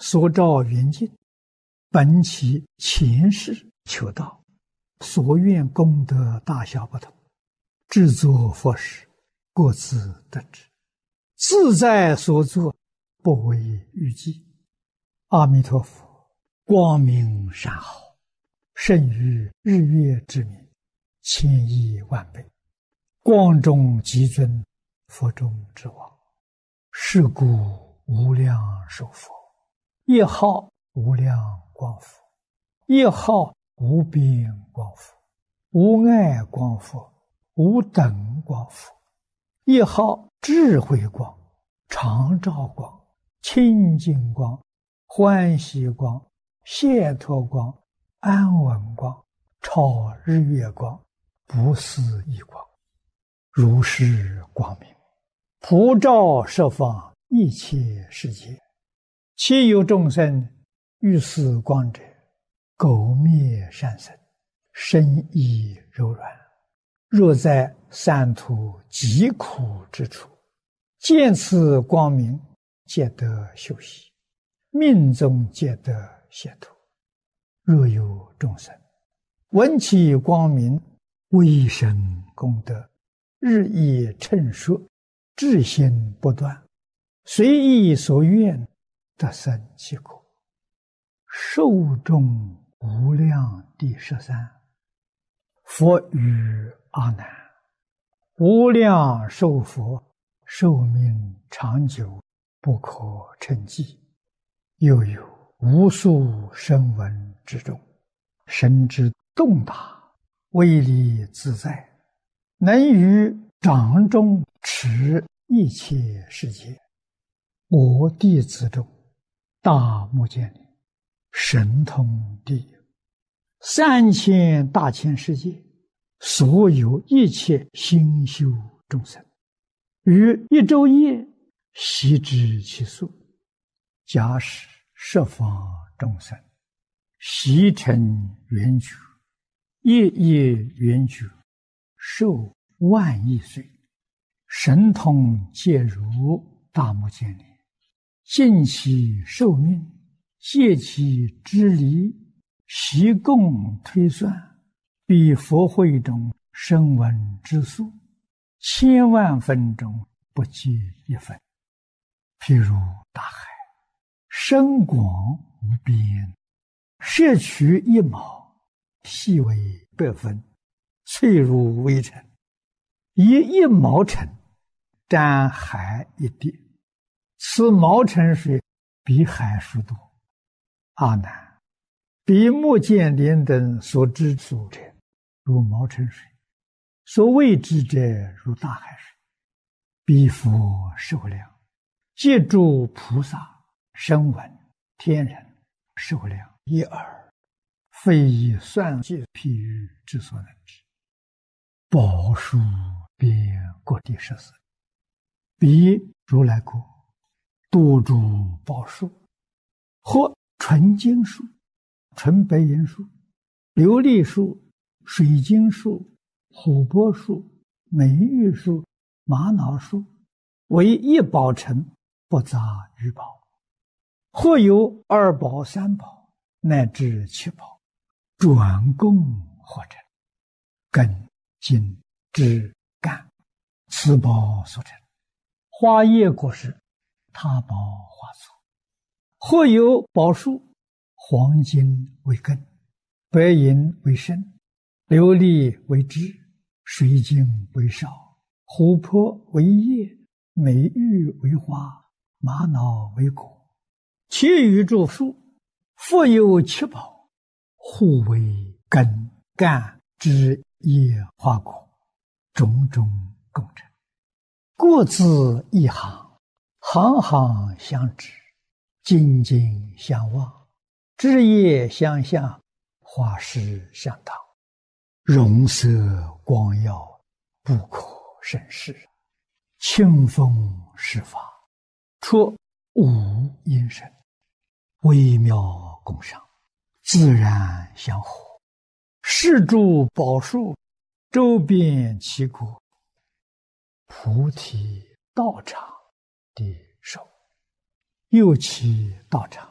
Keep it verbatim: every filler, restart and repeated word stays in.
所照缘境，本其前世求道，所愿功德大小不同，制作佛事，各自得之，自在所作，不为预计。阿弥陀佛，光明善好，胜于日月之明，千亿万倍，光中极尊，佛中之王。是故无量寿佛，一号无量光佛，一号无边光佛，无碍光佛，无等光佛，一号智慧光、常照光、清净光、欢喜光、解脱光、安稳光、超日月光、不思议光，如是光明，普照十方一切世界。其有众生欲思光者，苟灭善生，身意柔软，若在三途极苦之处，见此光明，皆得休息，命中皆得解脱。若有众生闻其光明，微生功德，日益称说，至心不断，随意所愿，得生其果。寿终无量第十三。佛语阿难：无量寿佛，寿命长久，不可称计。又有无数声闻之中，神之动大，威力自在，能于掌中持一切世界。我弟子中，大目犍连神通第一，三千大千世界所有一切心修众生，于一昼夜悉知其数。假使十方众生悉成圆觉，夜夜圆觉，寿万亿岁，神通皆如大目犍连，尽其寿命，借其之离，习共推算，比佛会中声闻之数，千万分中不计一分。譬如大海，深广无边，摄取一毛，细为百分，脆如微尘，以一毛尘沾海一滴，此毛尘水比海数多。阿难，比目犍连等所知数者，如毛尘水；所未知者，如大海水。彼佛寿量，皆诸菩萨、声闻、天人寿量一耳，非以算计譬喻之所能知。宝树遍各地十四，彼如来国，多诸宝树，或纯金树、纯白银树、琉璃树、水晶树、琥珀树、美玉树、玛瑙树，为一宝城，不杂于宝。或有二宝、三宝，乃至七宝，转供或成，根、茎、枝、干，此宝所成。花叶果实，他宝花簇。或有宝树，黄金为根，白银为身，琉璃为枝，水晶为少，琥珀为叶，美玉为花，玛瑙为果。其余诸树，复有七宝，互为根、干、枝、叶、花果，种种共成，各自一行，行行相知，紧紧相望，枝叶相向，花实相当，容色光耀，不可胜视。清风施法，出无因声，微妙共赏，自然相合。是诸宝树，周遍其国，菩提道场的手，又其道场